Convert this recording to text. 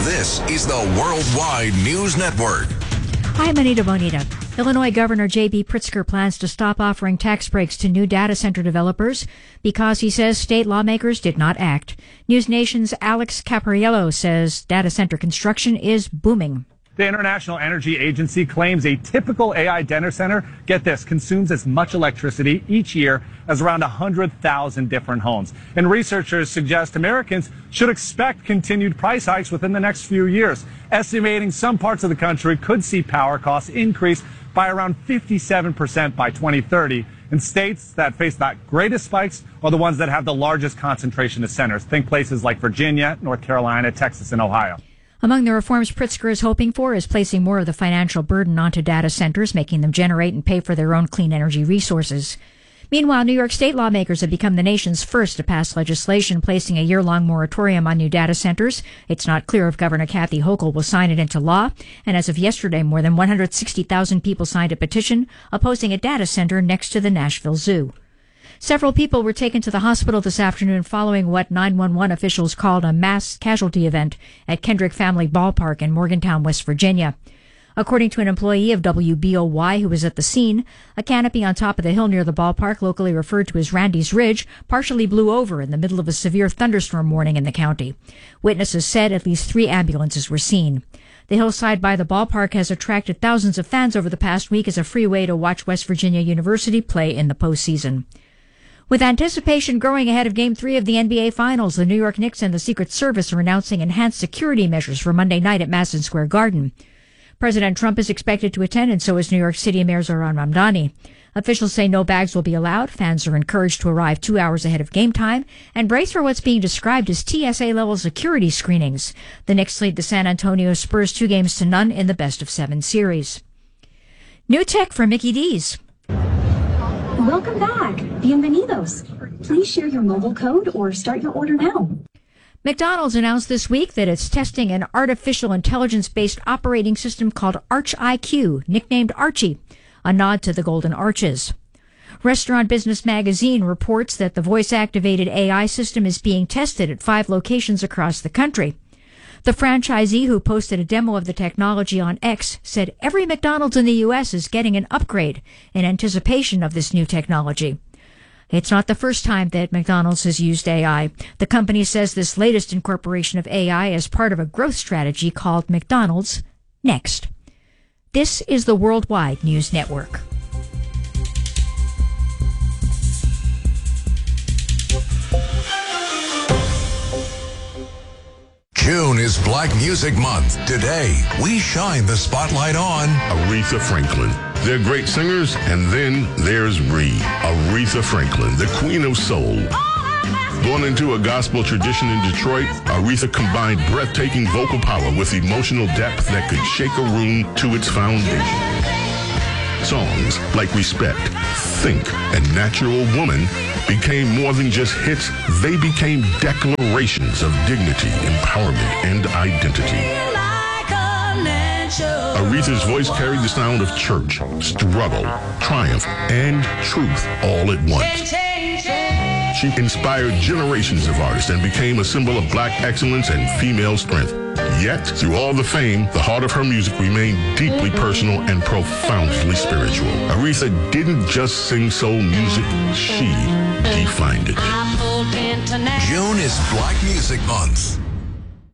This is the Worldwide News Network. I'm Anita Bonita. Illinois Governor J.B. Pritzker plans to stop offering tax breaks to new data center developers because he says state lawmakers did not act. News Nation's Alex Capariello says data center construction is booming. The International Energy Agency claims a typical AI data center, get this, consumes as much electricity each year as around 100,000 different homes. And researchers suggest Americans should expect continued price hikes within the next few years, estimating some parts of the country could see power costs increase by around 57% by 2030. And states that face the greatest spikes are the ones that have the largest concentration of centers. Think places like Virginia, North Carolina, Texas, and Ohio. Among the reforms Pritzker is hoping for is placing more of the financial burden onto data centers, making them generate and pay for their own clean energy resources. Meanwhile, New York state lawmakers have become the nation's first to pass legislation placing a year-long moratorium on new data centers. It's not clear if Governor Kathy Hochul will sign it into law. And as of yesterday, more than 160,000 people signed a petition opposing a data center next to the Nashville Zoo. Several people were taken to the hospital this afternoon following what 911 officials called a mass casualty event at Kendrick Family Ballpark in Morgantown, West Virginia. According to an employee of WBOY who was at the scene, a canopy on top of the hill near the ballpark, locally referred to as Randy's Ridge, partially blew over in the middle of a severe thunderstorm warning in the county. Witnesses said at least 3 ambulances were seen. The hillside by the ballpark has attracted thousands of fans over the past week as a free way to watch West Virginia University play in the postseason. With anticipation growing ahead of Game 3 of the NBA Finals, the New York Knicks and the Secret Service are announcing enhanced security measures for Monday night at Madison Square Garden. President Trump is expected to attend, and so is New York City Mayor Zohran Mamdani. Officials say no bags will be allowed. Fans are encouraged to arrive 2 hours ahead of game time and brace for what's being described as TSA-level security screenings. The Knicks lead the San Antonio Spurs 2-0 in the best-of-7 series. New tech for Mickey D's. Welcome back. Bienvenidos. Please share your mobile code or start your order now. McDonald's announced this week that it's testing an artificial intelligence-based operating system called Arch IQ, nicknamed Archie, a nod to the Golden Arches. Restaurant Business Magazine reports that the voice-activated AI system is being tested at 5 locations across the country. The franchisee who posted a demo of the technology on X said every McDonald's in the U.S. is getting an upgrade in anticipation of this new technology. It's not the first time that McDonald's has used AI. The company says this latest incorporation of AI is part of a growth strategy called McDonald's Next. This is the Worldwide News Network. June is Black Music Month. Today, we shine the spotlight on Aretha Franklin. They're great singers, and then there's Ree. Aretha Franklin, the queen of soul. Born into a gospel tradition in Detroit, Aretha combined breathtaking vocal power with emotional depth that could shake a room to its foundation. Songs like Respect, Think, and Natural Woman became more than just hits. They became declarations of dignity, empowerment, and identity. Aretha's voice carried the sound of church, struggle, triumph, and truth all at once. She inspired generations of artists and became a symbol of black excellence and female strength. Yet, through all the fame, the heart of her music remained deeply personal and profoundly spiritual. Aretha didn't just sing soul music, she defined it. June is Black Music Month.